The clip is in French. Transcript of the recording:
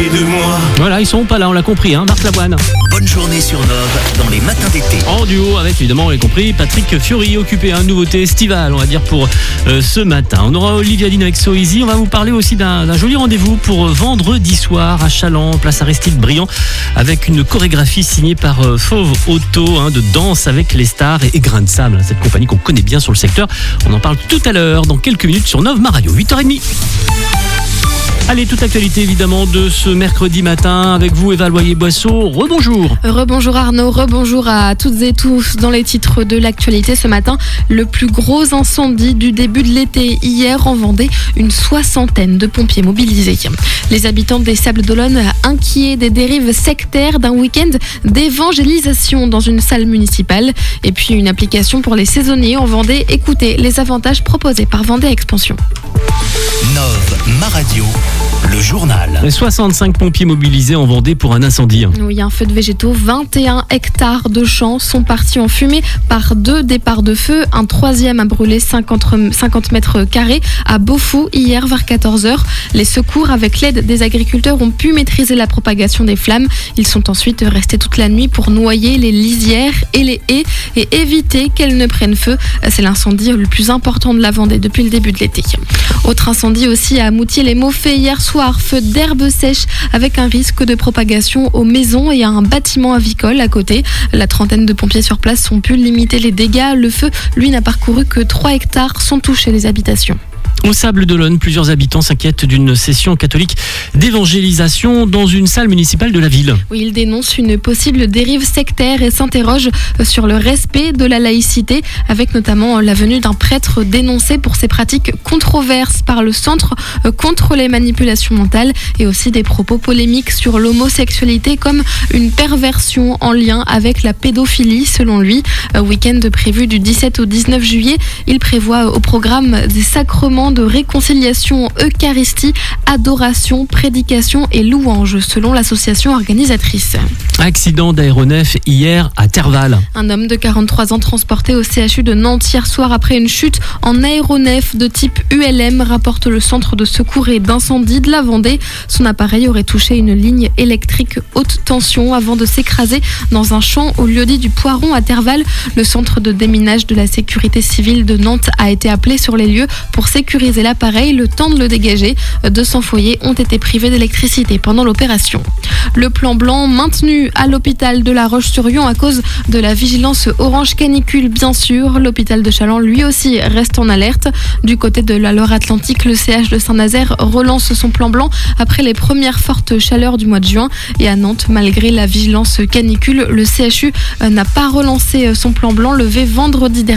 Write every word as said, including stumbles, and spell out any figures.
de moi. Voilà, ils sont pas là, on l'a compris, hein, Marc Lavoine. Bonne journée sur Nove dans les matins d'été. En duo avec, évidemment, on l'a compris, Patrick Fiori, occupé à une nouveauté estivale, on va dire, pour euh, ce matin. On aura Olivia Dean avec So Easy. On va vous parler aussi d'un, d'un joli rendez-vous pour vendredi soir à Chaland, place Aristide Briand, avec une chorégraphie signée par euh, Fauve Auto, hein, de danse avec les stars et, et Grain de Sable, hein, cette compagnie qu'on connaît bien sur le secteur. On en parle tout à l'heure, dans quelques minutes, sur Nove Ma Radio, huit heures trente. Allez, toute l'actualité évidemment de ce mercredi matin avec vous, Eva Loyer-Boisseau. Rebonjour. Rebonjour Arnaud, rebonjour à toutes et tous. Dans les titres de l'actualité ce matin, le plus gros incendie du début de l'été. Hier en Vendée, une soixantaine de pompiers mobilisés. Les habitants des Sables d'Olonne inquiets des dérives sectaires d'un week-end d'évangélisation dans une salle municipale. Et puis une application pour les saisonniers en Vendée. Écoutez les avantages proposés par Vendée Expansion. Nove Ma Radio, le journal. Les soixante-cinq pompiers mobilisés en Vendée pour un incendie. Oui, un feu de végétaux, vingt et un hectares de champs sont partis en fumée par deux départs de feu. Un troisième a brûlé cinquante mètres carrés à Beaufou hier vers quatorze heures. Les secours, avec l'aide des agriculteurs, ont pu maîtriser la propagation des flammes. Ils sont ensuite restés toute la nuit pour noyer les lisières et les haies et éviter qu'elles ne prennent feu. C'est l'incendie le plus important de la Vendée depuis le début de l'été. Autre incendie aussi à Moutier-les-Mauffais hier soir, feu d'herbe sèche avec un risque de propagation aux maisons et à un bâtiment avicole à côté. La trentaine de pompiers sur place ont pu limiter les dégâts. Le feu, lui, n'a parcouru que trois hectares sans toucher les habitations. Au Sable d'Olonne, plusieurs habitants s'inquiètent d'une session catholique d'évangélisation dans une salle municipale de la ville. Oui, ils dénoncent une possible dérive sectaire et s'interrogent sur le respect de la laïcité, avec notamment la venue d'un prêtre dénoncé pour ses pratiques controverses par le Centre contre les manipulations mentales et aussi des propos polémiques sur l'homosexualité comme une perversion en lien avec la pédophilie, selon lui. Week-end prévu du dix-sept au dix-neuf juillet, il prévoit au programme des sacrements de réconciliation, Eucharistie, adoration, prédication et louange, selon l'association organisatrice. Accident d'aéronef hier à Terval. Un homme de quarante-trois ans transporté au C H U de Nantes hier soir après une chute en aéronef de type U L M, rapporte le centre de secours et d'incendie de la Vendée. Son appareil aurait touché une ligne électrique haute tension avant de s'écraser dans un champ au lieu-dit du Poiron à Terval. Le centre de déminage de la sécurité civile de Nantes a été appelé sur les lieux pour sécuriser l'appareil, le temps de le dégager. deux cents foyers ont été privés d'électricité pendant l'opération. Le plan blanc maintenu à l'hôpital de La Roche-sur-Yon à cause de la vigilance orange canicule, bien sûr. L'hôpital de Chaland, lui aussi, reste en alerte. Du côté de la Loire-Atlantique, le C H de Saint-Nazaire relance son plan blanc après les premières fortes chaleurs du mois de juin. Et à Nantes, malgré la vigilance canicule, le C H U n'a pas relancé son plan blanc levé vendredi dernier.